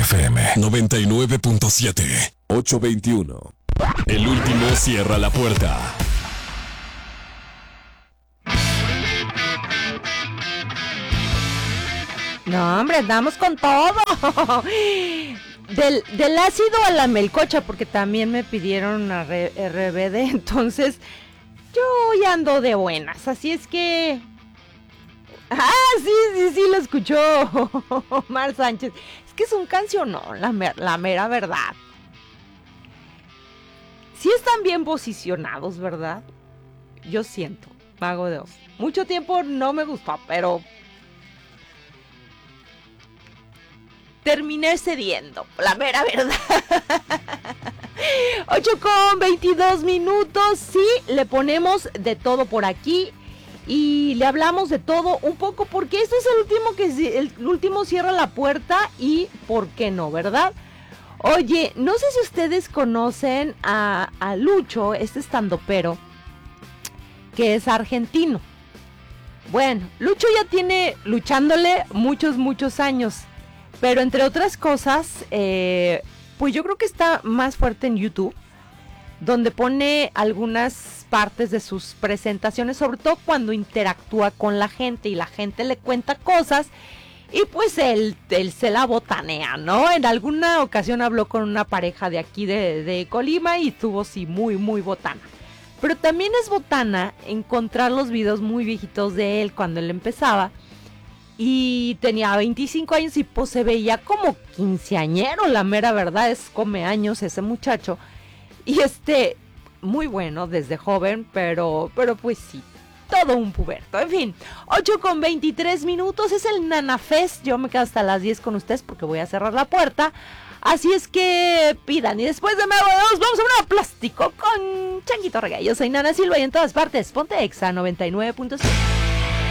FM 99.7. 821. El último cierra la puerta. No, hombre, andamos con todo. Del ácido a la melcocha, porque también me pidieron una RBD, entonces yo ya ando de buenas, así es que... Ah, sí, lo escuchó Omar Sánchez. Es que es un cancionón, la mera verdad. Sí están bien posicionados, ¿verdad? Yo siento, Mago de Oz. Mucho tiempo no me gustó, pero... terminé cediendo, la mera verdad. 8:22. Sí, le ponemos de todo por aquí y le hablamos de todo un poco porque esto es el último cierra la puerta y por qué no, ¿verdad? Oye, no sé si ustedes conocen a Lucho, este estandopero, que es argentino. Bueno, Lucho ya tiene luchándole muchos años. Pero entre otras cosas, pues yo creo que está más fuerte en YouTube, donde pone algunas partes de sus presentaciones, sobre todo cuando interactúa con la gente y la gente le cuenta cosas y pues él se la botanea, ¿no? En alguna ocasión habló con una pareja de aquí de Colima y estuvo sí muy botana. Pero también es botana encontrar los videos muy viejitos de él cuando él empezaba. Y tenía 25 años y pues se veía como quinceañero, la mera verdad, es come años ese muchacho. Y muy bueno desde joven, pero pues sí, todo un puberto. En fin, 8:23, es el Nanafest. Yo me quedo hasta las 10 con ustedes porque voy a cerrar la puerta. Así es que pidan. Y después de Mago de Oz, vamos a ver a Plástico con Changuito Reggae. Yo soy Nana Silva y en todas partes, ponte Exa 99.7.